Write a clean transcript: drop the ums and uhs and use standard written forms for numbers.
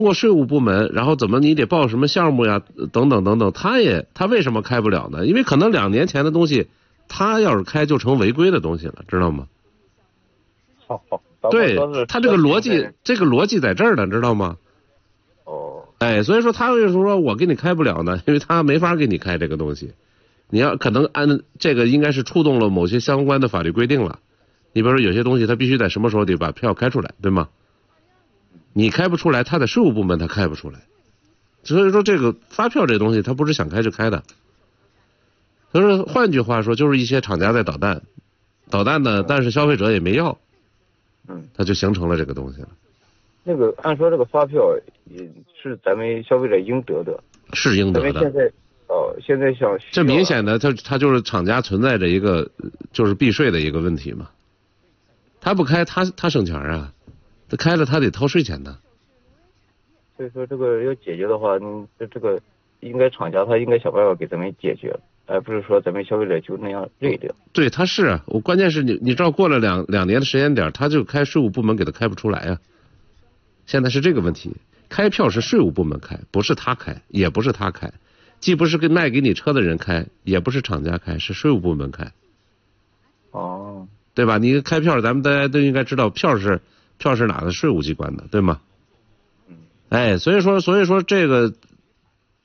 过税务部门，然后怎么你得报什么项目呀，等等等等，他为什么开不了呢？因为可能2年前的东西，他要是开就成违规的东西了，知道吗？ 好， 对，他这个逻辑在这儿呢，知道吗？ 哦， 哎，所以说他为什么说我给你开不了呢？因为他没法给你开这个东西，你要可能按这个应该是触动了某些相关的法律规定了。你比如说有些东西他必须在什么时候得把票开出来，对吗？你开不出来，他的税务部门他开不出来，所以说这个发票这东西他不是想开就开的。所以说换句话说，就是一些厂家在捣蛋呢，但是消费者也没要，他就形成了这个东西了。 那个按说这个发票也是咱们消费者应得的， 是应得的。 咱们现在想这明显的他就是厂家存在着一个就是避税的一个问题嘛。他不开他省钱啊，他开了他得掏税钱的。 所以说这个要解决的话，这个应该厂家他应该想办法给咱们解决，而不是说咱们消费者就那样认掉。 对，他是啊，我关键是你知道过了两年的时间点，他就开税务部门给他开不出来啊。现在是这个问题，开票是税务部门开，不是他开，也不是他开，既不是跟卖给你车的人开，也不是厂家开，是税务部门开。 哦， 对吧？你开票，咱们大家都应该知道票是哪个税务机关的，对吗？哎，所以说这个